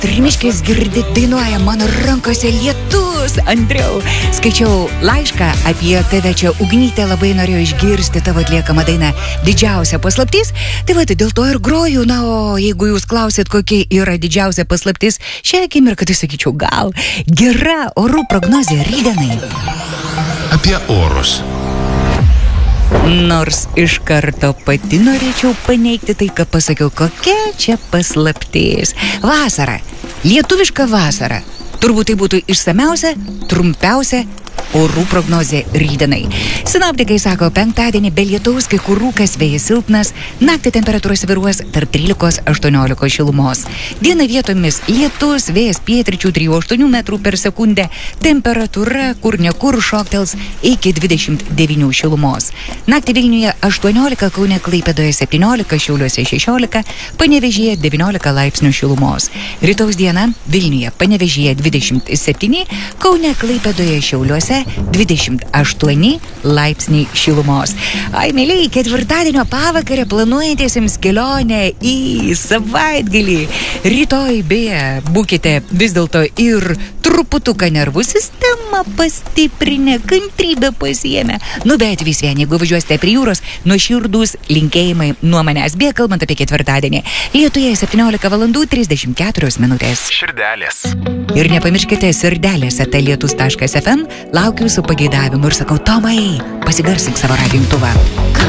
Trimiškės girdi dainuoja mano rankose lietus. Andriau, skaičiau laišką apie tave čia. Ugnytė labai norėjo išgirsti tavo atliekamą dainą Didžiausia paslaptis. Tai va, dėl to ir groju. Na, o jeigu jūs klausit, kokia yra didžiausia paslaptis, šią akimirką tai sakyčiau gal gera orų prognozė rytdienai. Apie orus. Nors iš karto pati norėčiau paneigti tai, ką pasakiau, kokia čia paslaptis. Vasara, lietuviška vasara. Turbūt tai būtų išsamiausia, trumpiausia orų prognozė rytdienai. Sinoptikai sako, penktadienį be lietaus, kai kur rūkas, vėjas silpnas, naktį temperatūra svyruos tarp 13-18 šilumos. Dieną vietomis lietus, vėjas pietryčių 3-8 metrų per sekundę, temperatūra kur nekur šoktels iki 29 šilumos. Naktį Vilniuje 18, Kaune, Klaipėdoje 17, Šiauliuose 16, Panevėžyje 19 laipsnių šilumos. Rytaus diena Vilniuje, Panevėžyje 27, Kaune, Klaipėdoje, Šiauliuose 28 laipsniai šilumos. Ai, mėlyje, ketvirtadienio pavakarę planuojantėsiams kelionę į savaitgalį. Rytoj beje, būkite vis dėlto ir truputuką nervų sistemą pastiprinę, kantrybę pasiėmę. Nu, bet vis vien, jeigu važiuosite prie jūros, nuoširdūs linkėjimai nuo manęs. Beje, kalbant apie ketvirtadienį, Lietuje 17 valandų 34 minutės. Širdelės. Ir nepamirškite sirdelės@lietus.fm. Laukiu jūsų pageidavimų ir sakau, Tomai, pasigarsink savo radijo imtuvą.